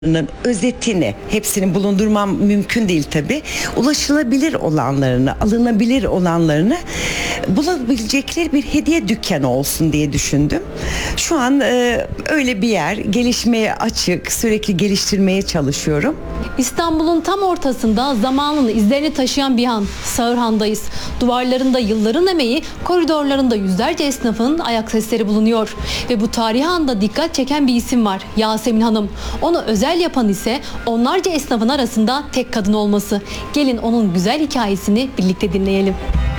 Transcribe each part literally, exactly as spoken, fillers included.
özetini, hepsini bulundurmam mümkün değil tabi. Ulaşılabilir olanlarını, alınabilir olanlarını bulabilecekleri bir hediye dükkanı olsun diye düşündüm. Şu an e, öyle bir yer, gelişmeye açık, sürekli geliştirmeye çalışıyorum. İstanbul'un tam ortasında zamanın izlerini taşıyan bir han, Sağırhan'dayız. Duvarlarında yılların emeği, koridorlarında yüzlerce esnafın ayak sesleri bulunuyor. Ve bu tarihi anda dikkat çeken bir isim var, Yasemin Hanım. Onu özel yapan ise onlarca esnafın arasında tek kadın olması. Gelin onun güzel hikayesini birlikte dinleyelim.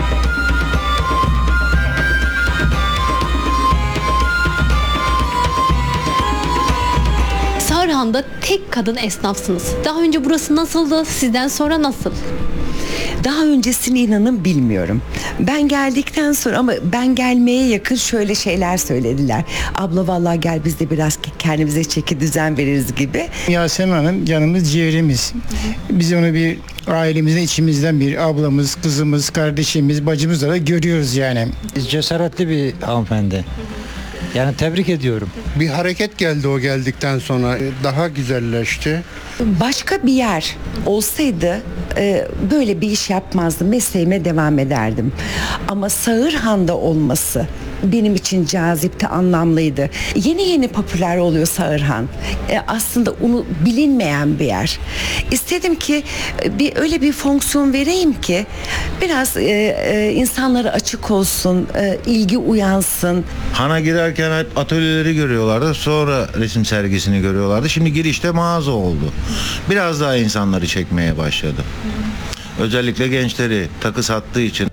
Sağırhan'da tek kadın esnafsınız. Daha önce burası nasıldı? Sizden sonra nasıl? Daha öncesini inanın bilmiyorum. Ben geldikten sonra ama ben gelmeye yakın şöyle şeyler söylediler. Abla vallahi gel biz de biraz kendimize çeki düzen veririz gibi. Yasemin Hanım canımız ciğerimiz. Biz onu bir ailemizin içimizden bir ablamız, kızımız, kardeşimiz, bacımız da görüyoruz yani. Cesaretli bir hanımefendi. Yani tebrik ediyorum. Bir hareket geldi o geldikten sonra. Daha güzelleşti. Başka bir yer olsaydı e, böyle bir iş yapmazdım. Mesleğime devam ederdim. Ama Sağırhan'da olması benim için cazipti, anlamlıydı. Yeni yeni popüler oluyor Sağırhan. E, aslında onu bilinmeyen bir yer. İstedim ki e, bir öyle bir fonksiyon vereyim ki biraz e, e, insanlara açık olsun, e, ilgi uyansın. Han'a girerken hep atölyeleri görüyorlardı. Sonra resim sergisini görüyorlardı. Şimdi girişte mağaza oldu. Biraz daha insanları çekmeye başladı. Özellikle gençleri takı sattığı için.